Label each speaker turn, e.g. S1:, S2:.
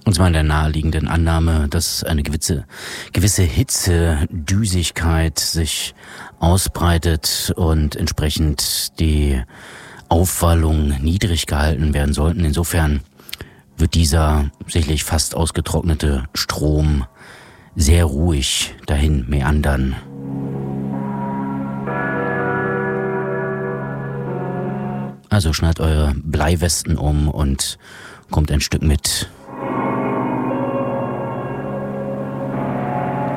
S1: Und zwar in der naheliegenden Annahme, dass eine gewisse Hitze, Düsigkeit sich ausbreitet und entsprechend die Aufwallungen niedrig gehalten werden sollten. Insofern wird dieser sicherlich fast ausgetrocknete Strom sehr ruhig dahin meandern. Also schnallt eure Bleiwesten um und kommt ein Stück mit